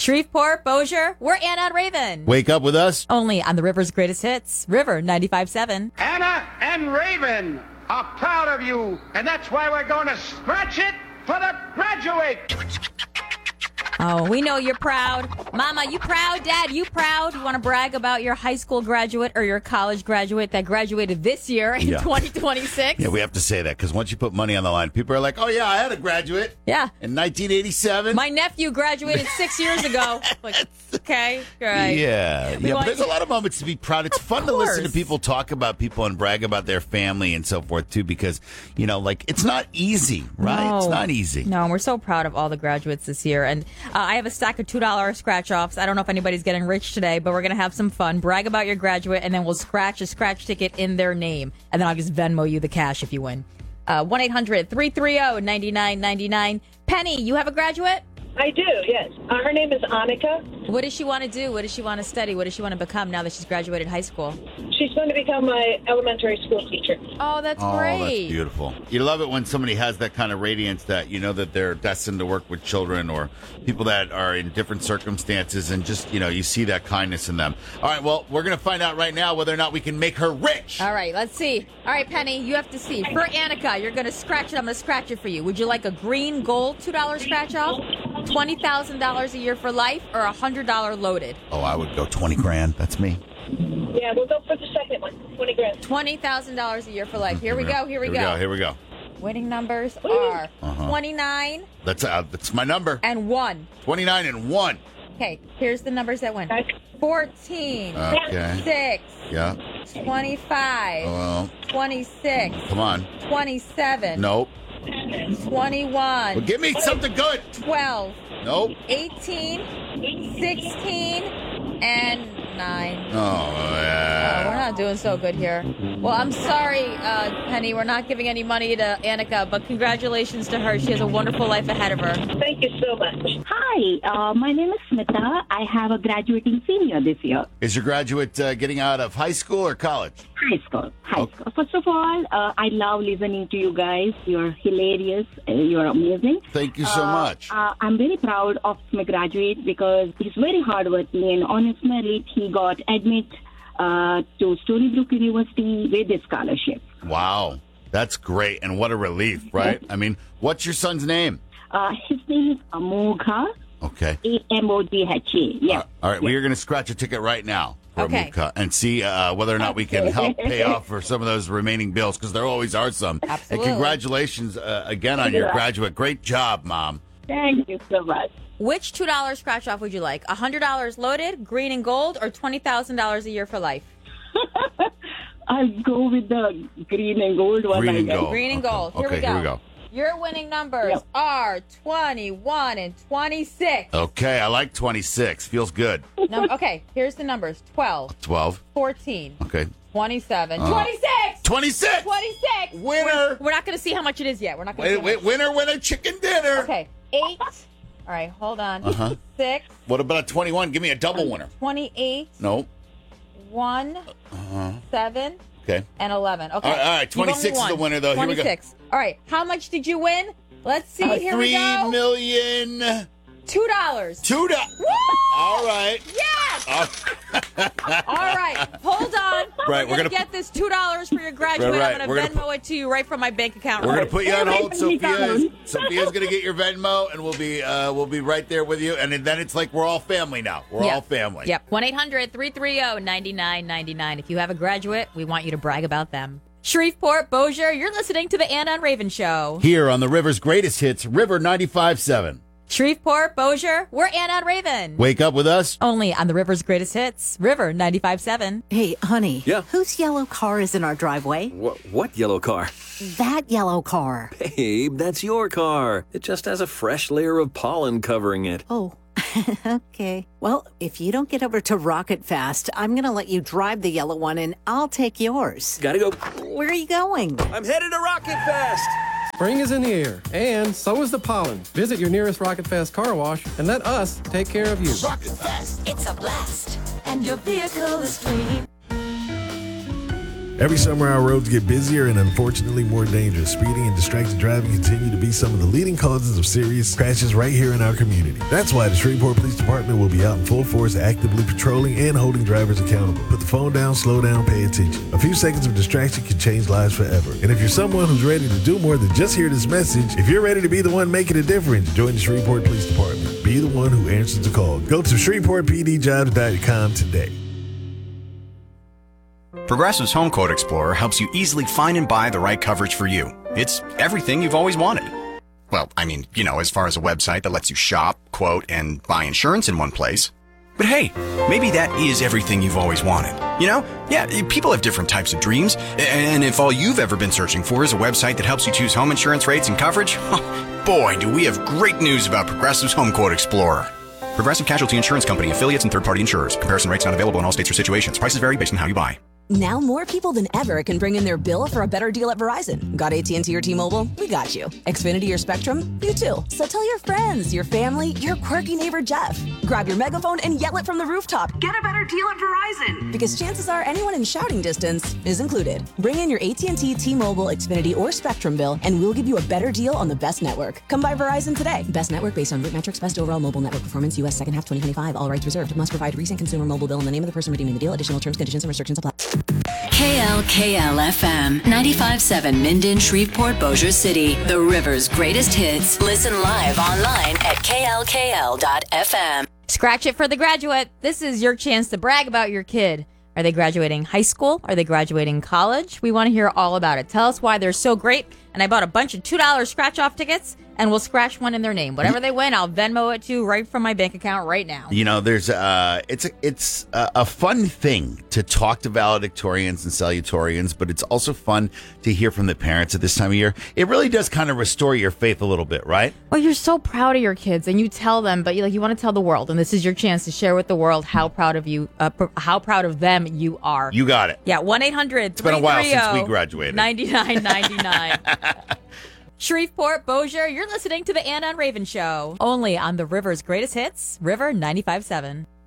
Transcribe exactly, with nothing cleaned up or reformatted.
Shreveport, Bossier, we're Anna and Raven. Wake up with us. Only on the River's greatest hits, River ninety-five seven. Anna and Raven are proud of you, and that's why we're going to scratch it for the graduate. Oh, we know you're proud. Mama, you proud? Dad, you proud? You want to brag about your high school graduate or your college graduate that graduated this year in Yeah. twenty twenty-six? Yeah, we have to say that because once you put money on the line, people are like, oh, yeah, I had a graduate. Yeah. In nineteen eighty-seven. My nephew graduated six years ago. Like, okay, great. Yeah, We yeah, but want- there's a lot of moments to be proud. It's Of fun to listen to course. people talk about people and brag about their family and so forth, too, because, you know, like, it's not easy, right? No. It's not easy. No, and we're so proud of all the graduates this year. And uh, I have a stack of two dollar scratch-offs. I don't know if anybody's getting rich today, but we're going to have some fun. Brag about your graduate, and then we'll scratch a scratch ticket in their name. And then I'll just Venmo you the cash if you win. Uh, one eight hundred three three zero nine nine nine nine. Penny, you have a graduate? I do, yes. Uh, her name is Annika. What does she want to do? What does she want to study? What does she want to become now that she's graduated high school? She's going to become my elementary school teacher. Oh, that's Oh, great. that's beautiful. You love it when somebody has that kind of radiance that you know that they're destined to work with children or people that are in different circumstances and just, you know, you see that kindness in them. All right, well, we're going to find out right now whether or not we can make her rich. All right, let's see. All right, Penny, you have to see. For Annika, you're going to scratch it. I'm going to scratch it for you. Would you like a green gold two dollar scratch off? twenty thousand dollars a year for life or one hundred dollars loaded? Oh, I would go twenty grand. That's me. Yeah, we'll go for the second one, twenty grand. twenty thousand dollars a year for life. Here we go, here we Here go. we go. Here we go. Winning numbers are Uh-huh. twenty-nine That's uh, that's my number. and one. twenty-nine and one. Okay, here's the numbers that win. Okay. fourteen, Okay. six, Yeah. twenty-five, Well, twenty-six, come on. twenty-seven, Nope. twenty-one, Well, give me something good. twelve, Nope. eighteen, sixteen, and nine. Oh, Uh, we're yeah. not doing so good here. Well, I'm sorry, uh, Penny. We're not giving any money to Annika, but congratulations to her. She has a wonderful life ahead of her. Thank you so much. Hi, uh, my name is Smita. I have a graduating senior this year. Is your graduate uh, getting out of high school or college? High school. High Okay. school. First of all, uh, I love listening to you guys. You're hilarious. Uh, you're amazing. Thank you so Uh, much. Uh, I'm very proud of my graduate because he's very hardworking and on his merit he got admit uh, to Storybrooke University with a scholarship. Wow. That's great. And what a relief, right? I mean, what's your son's name? Uh, his name is Amogha, Okay. A M O G H A. Yeah. All right. We are going to scratch a ticket right now for Okay. Amukha and see uh, whether or not we can help pay off for some of those remaining bills because there always are some. Absolutely. And congratulations uh, again on your graduate. Great job, Mom. Thank you so much. Which two dollar scratch off would you like? one hundred dollars loaded, green and gold, or twenty thousand dollars a year for life? I'll go with the green and gold one. Green I and guess. gold. Green and Okay. gold. Here, Okay, we, go. here we go. Your winning numbers Yep. are twenty-one and twenty-six. Okay. I like twenty-six. Feels good. Num- okay, here's the numbers. twelve, twelve. fourteen, Okay. twenty-seven, Uh, twenty-six! twenty-six. twenty-six! Winner. We're, we're not going to see how much it is yet. We're not going to Wait, see wait, winner, winner, chicken dinner. Okay, eight. All right, hold on. Uh-huh. Six, What about a twenty-one? Give me a double winner. twenty-eight, No. one, Uh-huh. seven, Okay. and eleven. Okay. All right, all right, You've only twenty-six is won. the winner, though. Here we go. twenty-six. All right, how much did you win? Let's see. Uh, Here we Three go. million. Two dollars. Two dollars. Woo! All right. Yes! Uh, All right, hold on. Right, we're, we're gonna, gonna- get this two dollars for your graduate. Right, right. I'm gonna We're gonna Venmo it to you right from my bank account. We're gonna put you on hold, Everybody Sophia. down. Sophia's gonna get your Venmo, and we'll be uh, we'll be right there with you. And then it's like we're all family now. We're Yep. all family. Yep. one eight hundred three three zero nine nine nine nine. If you have a graduate, we want you to brag about them. Shreveport, Bossier, you're listening to the Anna and Raven Show. Here on the River's greatest hits, River ninety-five seven. Shreveport, Bossier, we're Anna and Raven. Wake up with us. Only on the River's greatest hits, River ninety-five seven. Hey, honey. Yeah? Whose yellow car is in our driveway? What, what yellow car? That yellow car. Babe, that's your car. It just has a fresh layer of pollen covering it. Oh, okay. Well, if you don't get over to Rocket Fast, I'm going to let you drive the yellow one and I'll take yours. Gotta go. Where are you going? I'm headed to Rocket Fest. Spring is in the air, and so is the pollen. Visit your nearest Rocket Fast car wash and let us take care of you. Rocket Fast, it's a blast, and your vehicle is free. Every summer, our roads get busier and unfortunately more dangerous. Speeding and distracted driving continue to be some of the leading causes of serious crashes right here in our community. That's why the Shreveport Police Department will be out in full force actively patrolling and holding drivers accountable. Put the phone down, slow down, pay attention. A few seconds of distraction can change lives forever. And if you're someone who's ready to do more than just hear this message, if you're ready to be the one making a difference, join the Shreveport Police Department. Be the one who answers the call. Go to shreveport p d jobs dot com today. Progressive's Home Quote Explorer helps you easily find and buy the right coverage for you. It's everything you've always wanted. Well, I mean, you know, as far as a website that lets you shop, quote, and buy insurance in one place. But hey, maybe that is everything you've always wanted. You know? Yeah, people have different types of dreams. And if all you've ever been searching for is a website that helps you choose home insurance rates and coverage, boy, do we have great news about Progressive's Home Quote Explorer. Progressive Casualty Insurance Company, affiliates, and third-party insurers. Comparison rates not available in all states or situations. Prices vary based on how you buy. Now more people than ever can bring in their bill for a better deal at Verizon. Got A T and T or T-Mobile? We got you. Xfinity or Spectrum? You too. So tell your friends, your family, your quirky neighbor Jeff. Grab your megaphone and yell it from the rooftop. Get a better deal at Verizon. Because chances are anyone in shouting distance is included. Bring in your A T and T, T-Mobile, Xfinity, or Spectrum bill and we'll give you a better deal on the best network. Come by Verizon today. Best network based on root metrics, best overall mobile network performance, U S second half twenty twenty-five. All rights reserved. Must provide recent consumer mobile bill and the name of the person redeeming the deal. Additional terms, conditions, and restrictions apply. K L K L F M ninety-five point seven Minden, Shreveport, Bossier City. The River's greatest hits. Listen live online at K L K L dot F M. Scratch it for the graduate. This is your chance to brag about your kid. Are they graduating high school? Are they graduating college? We want to hear all about it. Tell us why they're so great. And I bought a bunch of two dollar scratch-off tickets, and we'll scratch one in their name. Whatever they win, I'll Venmo it to right from my bank account right now. You know, there's uh, it's a, it's a, a fun thing to talk to valedictorians and salutatorians, but it's also fun to hear from the parents at this time of year. It really does kind of restore your faith a little bit, right? Well, you're so proud of your kids, and you tell them, but you like you want to tell the world, and this is your chance to share with the world how proud of you, uh, pr- how proud of them you are. You got it. Yeah, one eight hundred It's been a while since we graduated. ninety-nine ninety-nine. Shreveport, Bossier, you're listening to the Anna and Raven Show. Only on the River's greatest hits, River ninety-five point seven.